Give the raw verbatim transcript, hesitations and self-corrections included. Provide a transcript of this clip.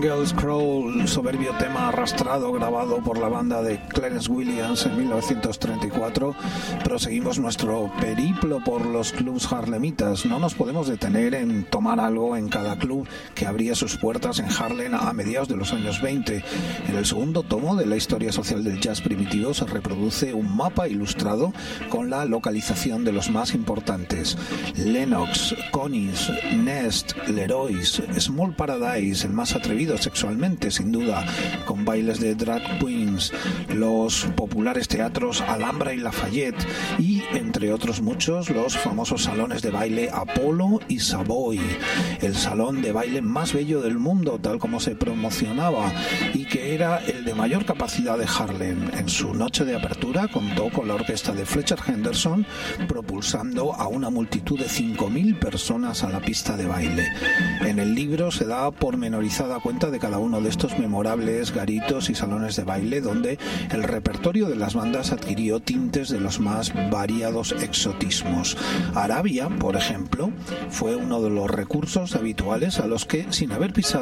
Girls Crawl, soberbio tema arrastrado grabado por la banda de Clarence Williams en mil novecientos treinta y cuatro. Proseguimos nuestro periplo por los clubs harlemitas. No nos podemos detener en tomar algo en cada club que abría sus puertas en Harlem a mediados de los años veinte. En el segundo tomo de la historia social del jazz primitivo se reproduce un mapa ilustrado con la localización de los más importantes: Lenox, Connie's, Nest, Leroy's, Small Paradise, el más atrevido sexualmente sin duda, con bailes de drag queens, los populares teatros Alhambra y Lafayette y, entre otros muchos, los famosos salones de baile Apollo y Savoy, el salón de baile más bello del mundo, tal como se promocionaba, y que era el de mayor capacidad de Harlem. En su noche de apertura contó con la orquesta de Fletcher Henderson, propulsando a una multitud de cinco mil personas a la pista de baile. En el libro se da pormenorizada cuenta de cada uno de estos memorables garitos y salones de baile, donde el repertorio de las bandas adquirió tintes de los más variados exotismos. Arabia, por ejemplo, fue uno de los recursos habituales a los que, sin haber pisado